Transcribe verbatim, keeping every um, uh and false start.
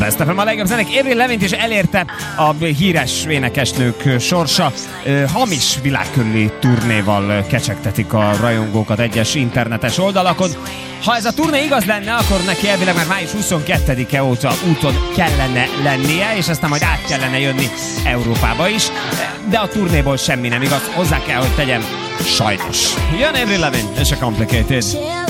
Best ef em a legjobb zenék. Avril Lavigne is elérte a híres énekesnők sorsa. Hamis világkörüli turnéval kecsegtetik a rajongókat egyes internetes oldalakon. Ha ez a turné igaz lenne, akkor neki elvileg már május huszonkettedike óta úton kellene lennie, és aztán majd át kellene jönni Európába is. De a turnéból semmi nem igaz, hozzá kell, hogy tegyem, sajnos. Jön Avril Lavigne és a Complicated.